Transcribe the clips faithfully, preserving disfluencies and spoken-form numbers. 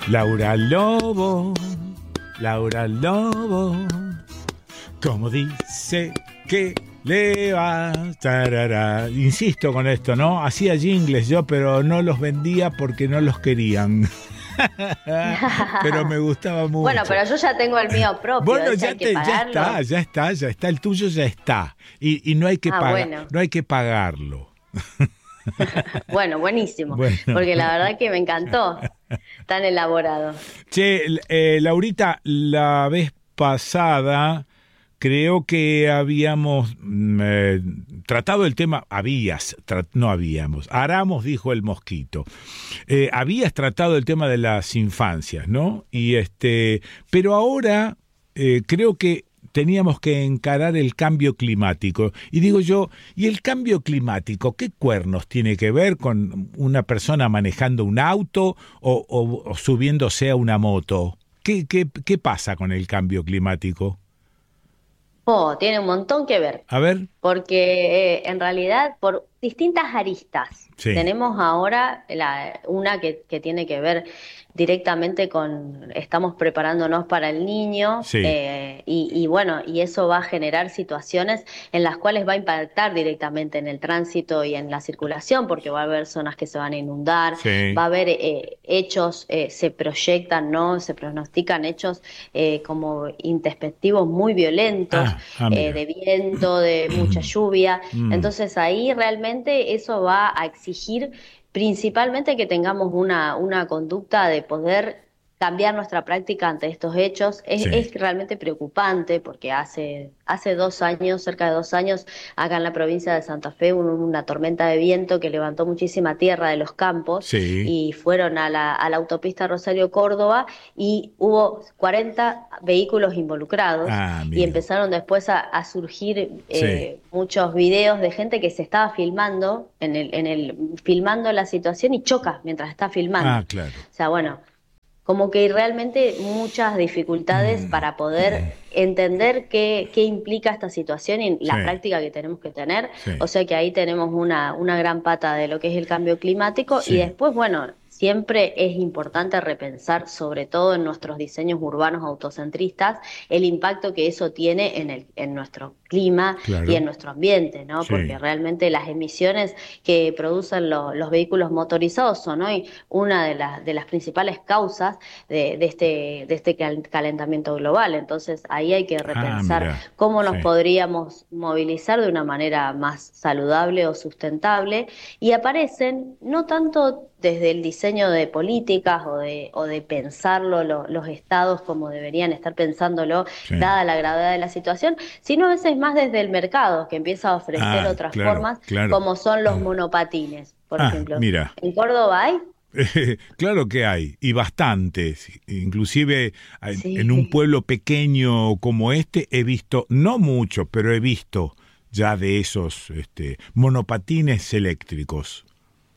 Laura Lobo, Laura Lobo, como dice que le va, tarara. Insisto con esto, ¿no? Hacía jingles yo, pero no los vendía porque no los querían. Pero me gustaba mucho. Bueno, pero yo ya tengo el mío propio. Bueno, ya, hay te, que ya está, ya está, ya está. El tuyo ya está. Y, y no hay que ah, pagar, bueno. no hay que pagarlo. Bueno, buenísimo. Bueno. Porque la verdad que me encantó. Tan elaborado. Che, eh, Laurita, la vez pasada creo que habíamos eh, tratado el tema, habías, tra- no habíamos, Aramos dijo el mosquito, eh, habías tratado el tema de las infancias, ¿no? Y este, pero ahora eh, creo que teníamos que encarar el cambio climático. Y digo yo, ¿y el cambio climático qué cuernos tiene que ver con una persona manejando un auto o, o, o subiéndose a una moto? ¿Qué, qué, qué pasa con el cambio climático? Oh, tiene un montón que ver. A ver. Porque eh, en realidad, por distintas aristas, Sí. tenemos ahora la, una que, que tiene que ver directamente con, estamos preparándonos para el niño, Sí. eh, y, y bueno, y eso va a generar situaciones en las cuales va a impactar directamente en el tránsito y en la circulación, porque va a haber zonas que se van a inundar, Sí. va a haber eh, hechos, eh, se proyectan, ¿no? Se pronostican hechos eh, como introspectivos muy violentos, Ah, ah, eh, mira. de viento, de mucha lluvia. Mm. Entonces ahí realmente eso va a exigir principalmente que tengamos una, una conducta de poder cambiar nuestra práctica ante estos hechos. Es, Sí. es realmente preocupante porque hace, hace dos años, cerca de dos años, acá en la provincia de Santa Fe hubo una tormenta de viento que levantó muchísima tierra de los campos. Sí. Y fueron a la, a la autopista Rosario-Córdoba y hubo cuarenta vehículos involucrados. Ah, Y mira. empezaron después a, a surgir eh, Sí. muchos videos de gente que se estaba filmando, en el, en el, filmando la situación y choca mientras está filmando. Ah, claro. O sea, bueno, como que realmente muchas dificultades Mm. para poder entender qué, qué implica esta situación y la Sí. práctica que tenemos que tener. Sí. O sea que ahí tenemos una, una gran pata de lo que es el cambio climático. Sí. Y después, bueno, siempre es importante repensar, sobre todo en nuestros diseños urbanos autocentristas, el impacto que eso tiene en, el, en nuestro clima Claro. y en nuestro ambiente, ¿no? Sí. Porque realmente las emisiones que producen lo, los vehículos motorizados son hoy una de, las de las principales causas de, de, este, de este cal- calentamiento global. Entonces ahí hay que repensar mira. cómo nos Sí. podríamos movilizar de una manera más saludable o sustentable, y aparecen no tanto desde el diseño de políticas o de, o de pensarlo lo, los estados como deberían estar pensándolo, Sí. dada la gravedad de la situación, sino a veces más desde el mercado, que empieza a ofrecer Ah, otras claro, formas, claro. como son los monopatines, por Ah, ejemplo. mira. ¿En Córdoba hay? Claro que hay, y bastantes. Inclusive en, Sí. en un pueblo pequeño como este he visto, no mucho, pero he visto ya de esos este, monopatines eléctricos.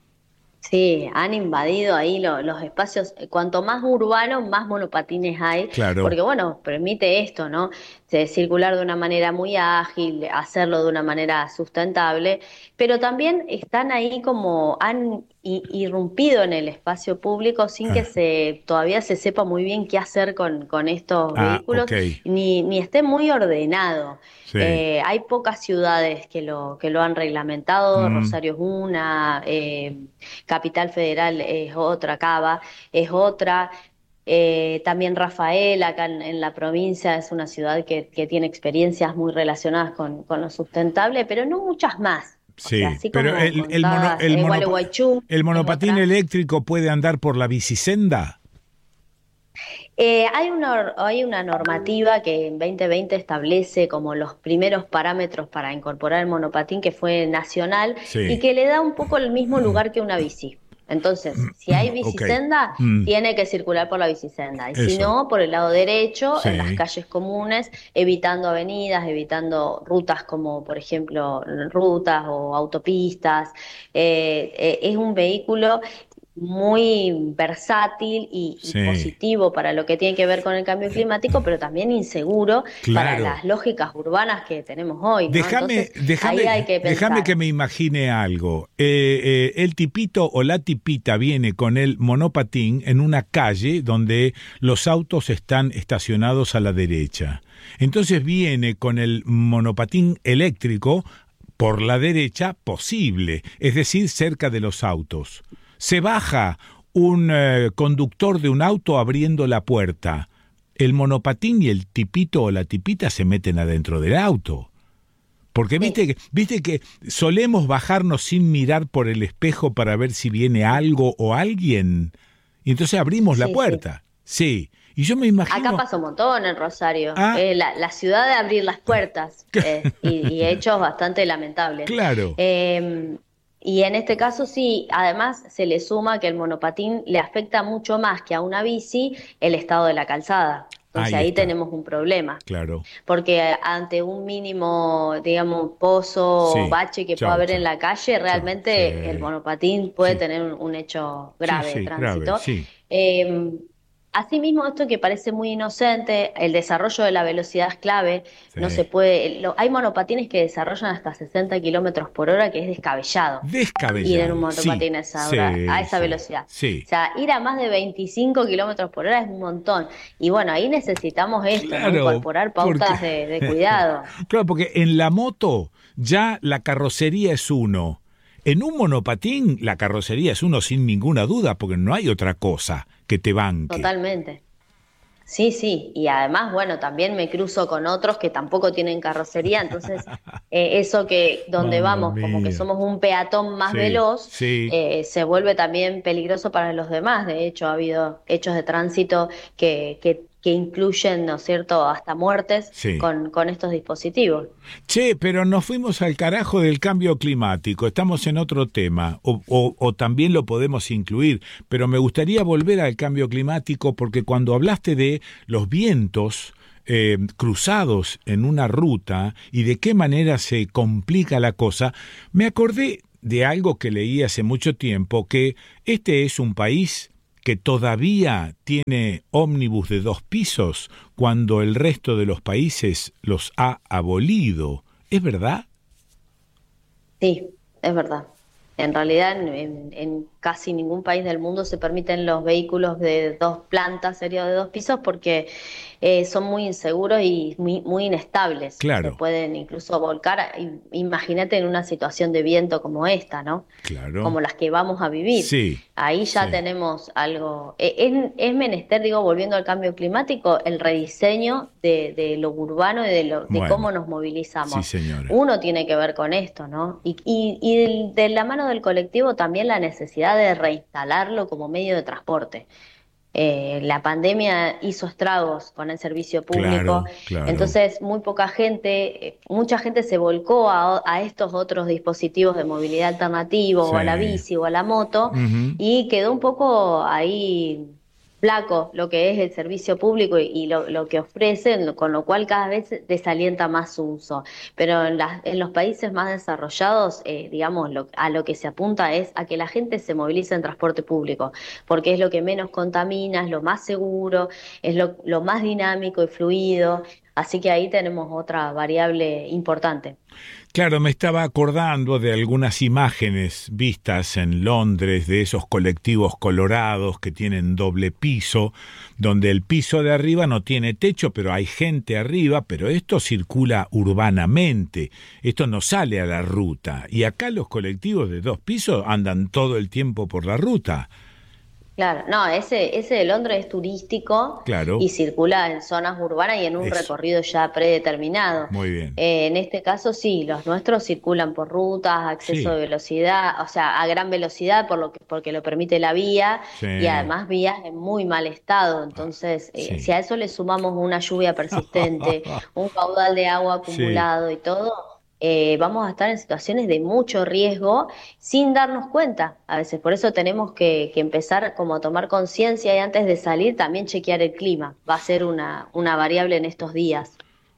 Sí, han invadido ahí lo- los espacios. Cuanto más urbano, más monopatines hay, Claro. porque bueno, permite esto, ¿no? De circular de una manera muy ágil, hacerlo de una manera sustentable, pero también están ahí como han i- irrumpido en el espacio público sin que Ah. se todavía se sepa muy bien qué hacer con, con estos Ah, vehículos, ok. ni, ni esté muy ordenado. Sí. Eh, hay pocas ciudades que lo, que lo han reglamentado. Mm. Rosario es una, eh, Capital Federal es otra, Cava es otra. Eh, también Rafael, acá en, en la provincia, es una ciudad que, que tiene experiencias muy relacionadas con, con lo sustentable, pero no muchas más. O Sí, sea, así pero como el, el, mono, contadas, el, eh, monopa- Gualeguaychú el es monopatín otra. eléctrico puede andar por la bicisenda. Eh, hay una, hay una normativa que en veinte veinte establece como los primeros parámetros para incorporar el monopatín, que fue nacional, Sí. y que le da un poco el mismo lugar que una bici. Entonces, si hay Ok. bicisenda, Mm. tiene que circular por la bicisenda. Y si Eso. no, por el lado derecho, Sí. en las calles comunes, evitando avenidas, evitando rutas como, por ejemplo, rutas o autopistas. Eh, eh, es un vehículo muy versátil y, y Sí, positivo para lo que tiene que ver con el cambio climático, pero también inseguro para claro. las lógicas urbanas que tenemos hoy, ¿no? Déjame, Entonces, ahí hay déjame, que déjame que pensar. me imagine algo. Eh, eh, el tipito o la tipita viene con el monopatín en una calle donde los autos están estacionados a la derecha. Entonces viene con el monopatín eléctrico por la derecha posible, es decir, cerca de los autos. Se baja un eh, conductor de un auto abriendo la puerta. El monopatín y el tipito o la tipita se meten adentro del auto. Porque Sí, viste que, viste que solemos bajarnos sin mirar por el espejo para ver si viene algo o alguien. Y entonces abrimos la sí, sí. puerta. Sí. Y yo me Acá imagino. pasa un montón en Rosario. Ah, Eh, la, la ciudad de abrir las puertas eh, y, y hechos bastante lamentables. claro. Eh, y en este caso sí, además se le suma que el monopatín le afecta mucho más que a una bici el estado de la calzada. Entonces Ahí ahí está. tenemos un problema. Claro. Porque ante un mínimo, digamos, pozo o Sí. bache que pueda Chau, haber en chau. la calle, Chau. realmente el Sí. monopatín puede Sí. tener un, un hecho Sí, grave de sí, grave. tránsito. Sí. Eh, Asimismo, esto que parece muy inocente, el desarrollo de la velocidad es clave, Sí. no se puede, lo- hay monopatines que desarrollan hasta sesenta kilómetros por hora, que es descabellado ir en un Descabellado. Sí. monopatín a esa hora, a Sí, esa sí. velocidad. Sí. O sea, ir a más de veinticinco kilómetros por hora es un montón. Y bueno, ahí necesitamos esto, ¿no? Claro, Incorporar porque pautas de, de cuidado. claro, porque en la moto ya la carrocería es uno. En un monopatín la carrocería es uno sin ninguna duda, porque no hay otra cosa que te banque. Totalmente. Sí, sí, y además, bueno, también me cruzo con otros que tampoco tienen carrocería, entonces eh, eso que donde Mamma vamos, como que mía. somos un peatón más Sí, veloz, sí, eh, se vuelve también peligroso para los demás. De hecho, ha habido hechos de tránsito que, que, que incluyen, ¿no es cierto?, hasta muertes sí. con, con estos dispositivos. Che, pero nos fuimos al carajo del cambio climático, estamos en otro tema, o, o, o también lo podemos incluir, pero me gustaría volver al cambio climático porque cuando hablaste de los vientos eh, cruzados en una ruta y de qué manera se complica la cosa, me acordé de algo que leí hace mucho tiempo, que este es un país que todavía tiene ómnibus de dos pisos cuando el resto de los países los ha abolido. ¿Es verdad? Sí, es verdad. En realidad, en, en- en casi ningún país del mundo se permiten los vehículos de dos plantas, serio de dos pisos, porque eh, son muy inseguros y muy, muy inestables. Se Claro, pueden incluso volcar. i- Imagínate en una situación de viento como esta, ¿no? claro. Como las que vamos a vivir. Sí, Ahí ya sí. tenemos algo. eh, Es, es menester, digo, volviendo al cambio climático, el rediseño de, de lo urbano y de, lo, de Bueno, cómo nos sí, movilizamos. señora. Uno tiene que ver con esto, ¿no? Y, y, y del- de la mano del colectivo también la necesidad de reinstalarlo como medio de transporte. Eh, la pandemia hizo estragos con el servicio público, Claro, claro. entonces muy poca gente, eh, mucha gente se volcó a, a estos otros dispositivos de movilidad alternativos, Sí. o a la bici o a la moto, Ujú. y quedó un poco ahí flaco lo que es el servicio público y, y lo, lo que ofrecen, lo- con lo cual cada vez desalienta más su uso. Pero en, las- en los países más desarrollados, eh, digamos, lo- a lo que se apunta es a que la gente se movilice en transporte público, porque es lo que menos contamina, es lo más seguro, es lo, lo más dinámico y fluido. Así que ahí tenemos otra variable importante. Claro, me estaba acordando de algunas imágenes vistas en Londres de esos colectivos colorados que tienen doble piso, donde el piso de arriba no tiene techo, pero hay gente arriba, pero esto circula urbanamente, esto no sale a la ruta. Y acá los colectivos de dos pisos andan todo el tiempo por la ruta. Claro, no, ese, ese de Londres es turístico y Claro, circula en zonas urbanas y en un eso, recorrido ya predeterminado. muy bien. Eh, en este caso sí, los nuestros circulan por rutas, acceso de Sí, velocidad, o sea, a gran velocidad por lo que, porque lo permite la vía sí, y además vías en muy mal estado. ah, Entonces, eh, si sí. a eso le sumamos una lluvia persistente, un caudal de agua Sí. acumulado y todo, eh, vamos a estar en situaciones de mucho riesgo sin darnos cuenta. A veces por eso tenemos que, que empezar como a tomar conciencia y antes de salir también chequear el clima. Va a ser una, una variable en estos días.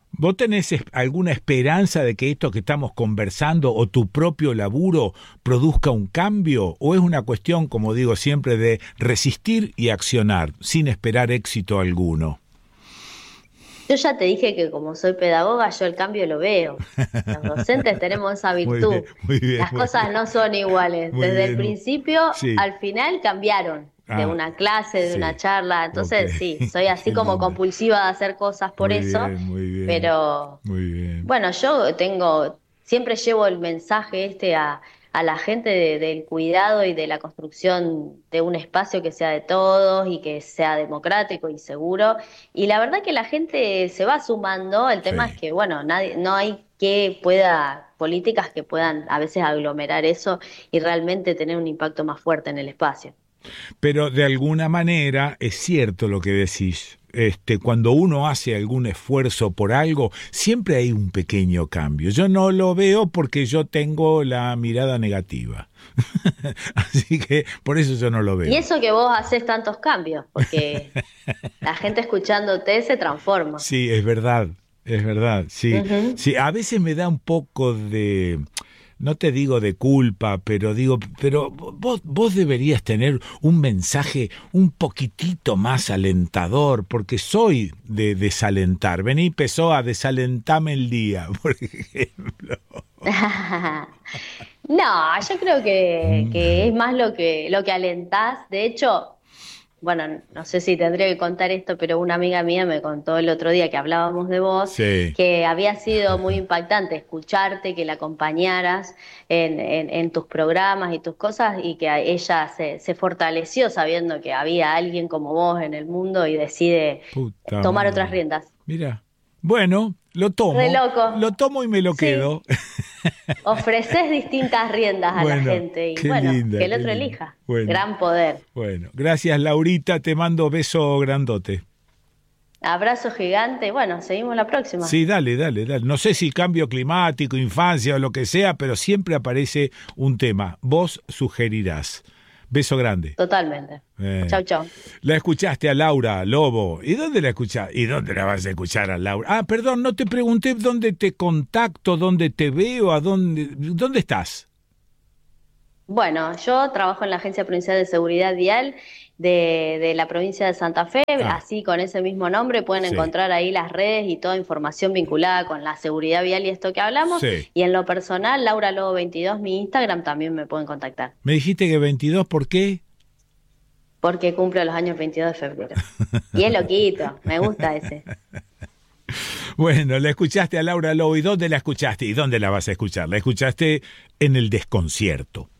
¿Vos tenés es- alguna esperanza de que esto que estamos conversando o tu propio laburo produzca un cambio? ¿O es una cuestión, como digo siempre, de resistir y accionar sin esperar éxito alguno? Yo ya te dije que como soy pedagoga, yo el cambio lo veo. Los docentes tenemos esa Muy bien, virtud. muy bien, Las muy cosas bien. no son iguales. Muy Desde el bien. principio Sí. al final cambiaron. De Ah, una clase, de una sí. charla. Ok. Entonces, sí, soy así Qué como lindo. compulsiva de hacer cosas por Muy eso. bien, muy bien. Pero Muy bien. bueno, yo tengo, siempre llevo el mensaje este a, a la gente de- del cuidado y de la construcción de un espacio que sea de todos y que sea democrático y seguro. Y la verdad que la gente se va sumando. El tema es Sí. que, bueno, nadie, no hay que pueda, políticas que puedan a veces aglomerar eso y realmente tener un impacto más fuerte en el espacio. Pero de alguna manera es cierto lo que decís. Este, cuando uno hace algún esfuerzo por algo, siempre hay un pequeño cambio. Yo no lo veo porque yo tengo la mirada negativa. Así que por eso yo no lo Y veo. eso que vos haces tantos cambios, porque la gente escuchándote se transforma. Sí, es verdad, es verdad, sí. Ujú. Sí, a veces me da un poco de, no te digo de culpa, pero digo, pero vos, vos deberías tener un mensaje un poquitito más alentador, porque soy de desalentar. Vení, empezó a desalentarme el día, por ejemplo. No, yo creo que, que Mm. es más lo que, lo que alentás. De hecho, bueno, no sé si tendría que contar esto, pero una amiga mía me contó el otro día que hablábamos de vos, Sí. que había sido muy impactante escucharte, que la acompañaras en, en, en tus programas y tus cosas, y que a- ella se, se fortaleció sabiendo que había alguien como vos en el mundo y decide Puta tomar otras madre. riendas. Mira. Bueno, lo Re tomo, loco. lo tomo y me lo Sí, quedo. ofreces distintas riendas a la Bueno, gente y qué bueno, que linda, el qué otro linda. elija. Bueno, Gran poder. bueno. Gracias, Laurita. Te mando beso grandote. Abrazo gigante. Bueno, seguimos la próxima. Sí, dale, dale, dale. No sé si cambio climático, infancia o lo que sea, pero siempre aparece un tema. Vos sugerirás. Beso grande. Totalmente. Eh, Chau, chau. La escuchaste a Laura Lobo. ¿Y dónde la escuchás? ¿Y dónde la vas a escuchar a Laura? Ah, perdón, no te pregunté dónde te contacto, dónde te veo, a dónde, ¿dónde estás? Bueno, yo trabajo en la Agencia Provincial de Seguridad Vial de, de la provincia de Santa Fe, Ah, así con ese mismo nombre pueden sí, encontrar ahí las redes y toda información vinculada con la seguridad vial y esto que hablamos. sí. Y en lo personal, Laura Lobo veintidós, mi Instagram, también me pueden contactar, Me dijiste que veintidós, ¿por qué? porque cumplo los años veintidós de febrero. Y es loquito, me gusta ese. Bueno, la escuchaste a Laura Lobo. ¿Y dónde la escuchaste? ¿Y dónde la vas a escuchar? La escuchaste en el desconcierto.